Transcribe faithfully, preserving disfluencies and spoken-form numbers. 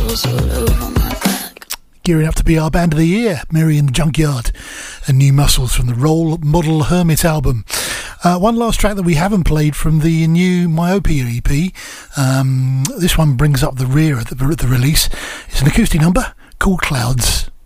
muscles all over my back. Gearing up to be our band of the year, Mary and the Junkyard, and New Muscles from the Role Model Hermit album. Uh, one last track that we haven't played from the new Myopia E P. Um, this one brings up the rear at the, at the release. It's an acoustic number called Clouds.